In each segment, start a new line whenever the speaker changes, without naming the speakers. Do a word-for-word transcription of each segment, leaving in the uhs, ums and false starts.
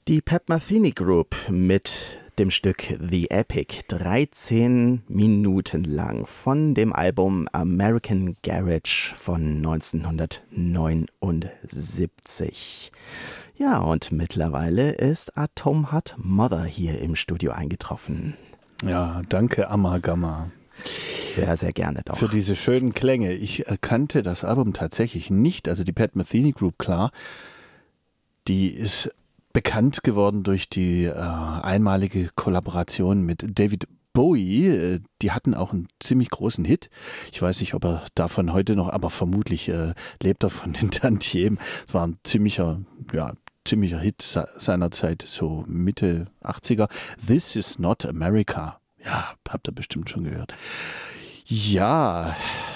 Die Pat Metheny Group mit dem Stück The Epic, dreizehn Minuten lang von dem Album American Garage von neunzehnhundertneunundsiebzig. Ja, und mittlerweile ist Atom Heart Mother hier im Studio eingetroffen.
Ja, danke Amagama.
Sehr, sehr gerne doch.
Für diese schönen Klänge. Ich kannte das Album tatsächlich nicht, also die Pat Metheny Group, klar, die ist bekannt geworden durch die äh, einmalige Kollaboration mit David Bowie. Die hatten auch einen ziemlich großen Hit. Ich weiß nicht, ob er davon heute noch, aber vermutlich äh, lebt er von den Tantiemen. Es war ein ziemlicher, ja, ziemlicher Hit seiner Zeit, so Mitte achtziger. This is not America. Ja, habt ihr bestimmt schon gehört. Ja,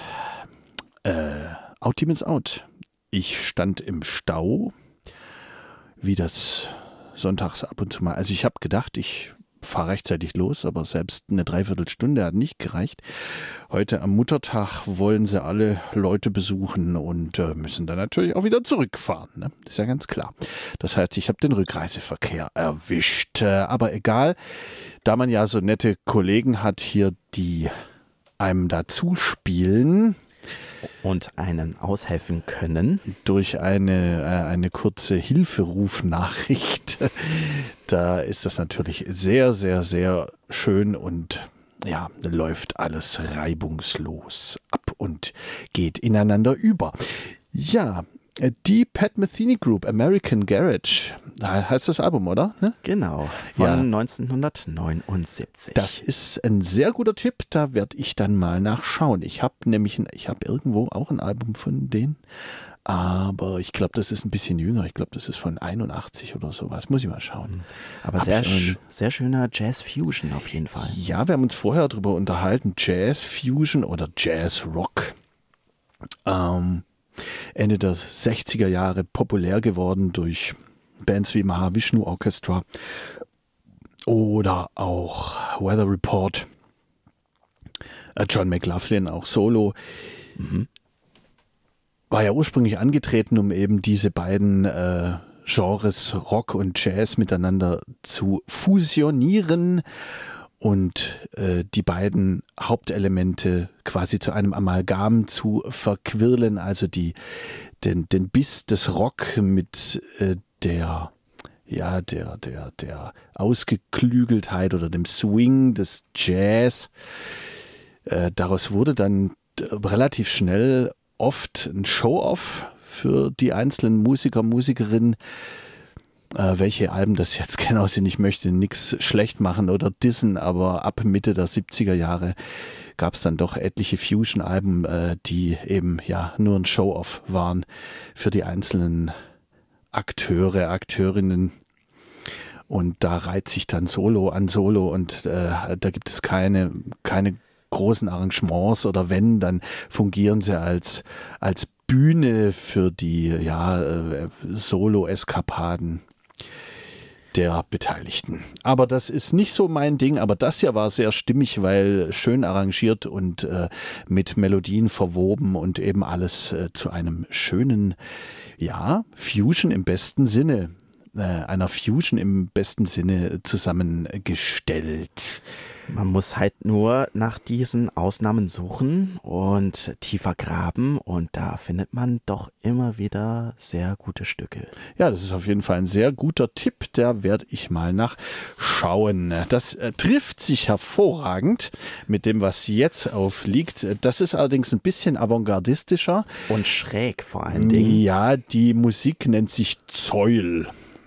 äh, Out Demons Out. Ich stand im Stau, wie das sonntags ab und zu mal. Also ich habe gedacht, ich fahre rechtzeitig los, aber selbst eine Dreiviertelstunde hat nicht gereicht. Heute am Muttertag wollen sie alle Leute besuchen und äh, müssen dann natürlich auch wieder zurückfahren. Ne? Das ist ja ganz klar. Das heißt, ich habe den Rückreiseverkehr erwischt. Äh, aber egal, da man ja so nette Kollegen hat hier, die einem dazu spielen
und einen aushelfen können.
Durch eine, äh, eine kurze Hilferufnachricht. Da ist das natürlich sehr, sehr, sehr schön und ja, läuft alles reibungslos ab und geht ineinander über. Ja, die Pat Metheny Group, American Garage, da heißt das Album, oder? Ne?
Genau, von
ja.
neunzehnhundertneunundsiebzig.
Das ist ein sehr guter Tipp, da werde ich dann mal nachschauen. Ich habe nämlich, ein, ich habe irgendwo auch ein Album von denen, aber ich glaube, das ist ein bisschen jünger. Ich glaube, das ist von einundachtzig oder sowas. Muss ich mal schauen.
Aber
Hab
sehr,
ich,
sch- sehr schöner Jazz-Fusion auf jeden Fall.
Ja, wir haben uns vorher darüber unterhalten, Jazz-Fusion oder Jazz-Rock. Ähm, Ende der sechziger Jahre populär geworden durch Bands wie Mahavishnu Orchestra oder auch Weather Report, John McLaughlin auch solo.
Mhm.
War ja ursprünglich angetreten, um eben diese beiden äh, Genres Rock und Jazz miteinander zu fusionieren und äh, die beiden Hauptelemente quasi zu einem Amalgam zu verquirlen, also die, den, den Biss des Rock mit äh, der, ja, der, der, der Ausgeklügeltheit oder dem Swing des Jazz. Äh, daraus wurde dann relativ schnell oft ein Show-off für die einzelnen Musiker, Musikerinnen. Äh, welche Alben das jetzt genau sind, ich möchte nichts schlecht machen oder dissen, aber ab Mitte der siebziger Jahre gab es dann doch etliche Fusion-Alben, äh, die eben ja nur ein Show-off waren für die einzelnen Akteure, Akteurinnen. Und da reiht sich dann Solo an Solo und äh, da gibt es keine, keine großen Arrangements oder wenn, dann fungieren sie als, als Bühne für die ja, äh, Solo-Eskapaden der Beteiligten. Aber das ist nicht so mein Ding, aber das hier war sehr stimmig, weil schön arrangiert und äh, mit Melodien verwoben und eben alles äh, zu einem schönen, ja, Fusion im besten Sinne, äh, einer Fusion im besten Sinne zusammengestellt.
Man muss halt nur nach diesen Ausnahmen suchen und tiefer graben und da findet man doch immer wieder sehr gute Stücke.
Ja, das ist auf jeden Fall ein sehr guter Tipp, da werde ich mal nachschauen. Das äh, trifft sich hervorragend mit dem, was jetzt aufliegt. Das ist allerdings ein bisschen avantgardistischer.
Und schräg vor allen Dingen.
Ja, die Musik nennt sich Zeul.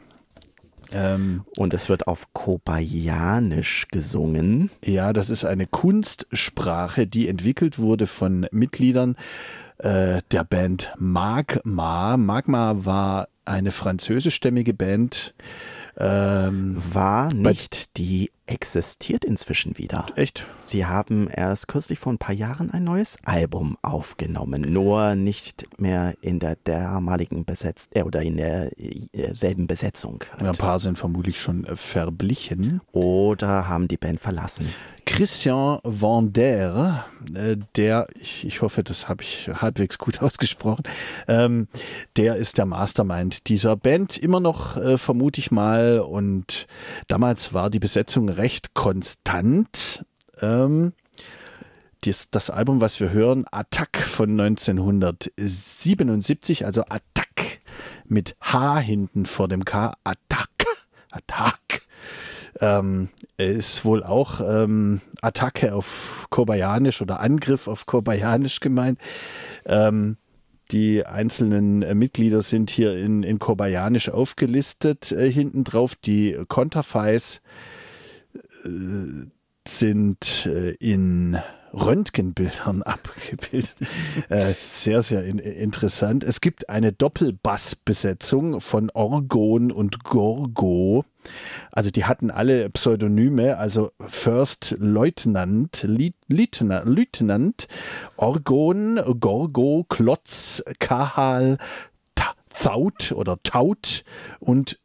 Ähm, und es wird auf Kobayanisch gesungen.
Ja, das ist eine Kunstsprache, die entwickelt wurde von Mitgliedern äh, der Band Magma. Magma war eine französischstämmige Band.
Ähm, war nicht, die existiert inzwischen wieder.
Echt?
Sie haben erst kürzlich vor ein paar Jahren ein neues Album aufgenommen, nur nicht mehr in der damaligen Besetzung äh, oder in derselben Besetzung.
Ja, ein paar sind vermutlich schon verblichen.
Oder haben die Band verlassen.
Christian Vander, äh, der, ich, ich hoffe, das habe ich halbwegs gut ausgesprochen, ähm, der ist der Mastermind dieser Band, immer noch, äh, vermute ich mal, und damals war die Besetzung recht konstant. Ähm, dies, das Album, was wir hören, Attack von neunzehnhundertsiebenundsiebzig, also Attack mit H hinten vor dem K, Attack, Attack. Ähm, ist wohl auch ähm, Attacke auf Kobayanisch oder Angriff auf Kobayanisch gemeint. Ähm, die einzelnen äh, Mitglieder sind hier in, in Kobayanisch aufgelistet äh, hinten drauf. Die Konterfeis äh, sind äh, in Röntgenbildern abgebildet. Äh, sehr, sehr in, interessant. Es gibt eine Doppelbassbesetzung von Orgon und Gorgo. Also die hatten alle Pseudonyme, also First Lieutenant, Lieutenant, Lieutenant, Orgon, Gorgo, Klotz, Kahal, Thaut oder Taut und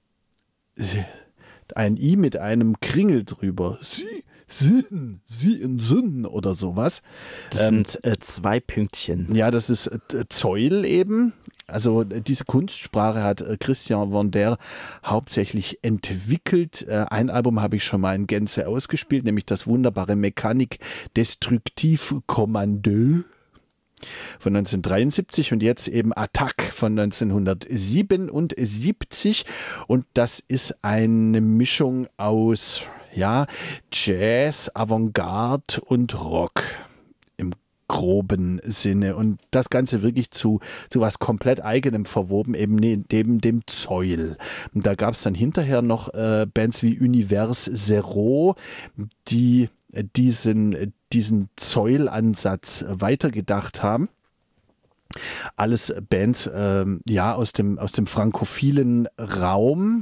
ein I mit einem Kringel drüber. Sie, Sinn, Sie in Sinn oder sowas.
Das ähm, sind äh, zwei Pünktchen.
Ja, das ist äh, Zeul eben. Also diese Kunstsprache hat äh, Christian Vander hauptsächlich entwickelt. Äh, ein Album habe ich schon mal in Gänze ausgespielt, nämlich das wunderbare Mécanique Destructive Commando von neunzehnhundertdreiundsiebzig und jetzt eben Attack von neunzehnhundertsiebenundsiebzig. Und das ist eine Mischung aus ja, Jazz, Avantgarde und Rock im groben Sinne. Und das Ganze wirklich zu, zu was komplett Eigenem verwoben, eben neben dem Zeul. Und da gab es dann hinterher noch äh, Bands wie Univers Zero, die diesen, diesen Zeul-Ansatz weitergedacht haben. Alles Bands ähm, ja, aus dem, aus dem frankophilen Raum.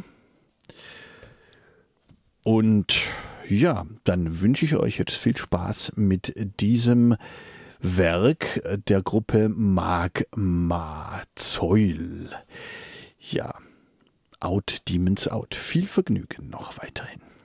Und ja, dann wünsche ich euch jetzt viel Spaß mit diesem Werk der Gruppe Magma Zeul. Ja, Out Demons Out. Viel Vergnügen noch weiterhin.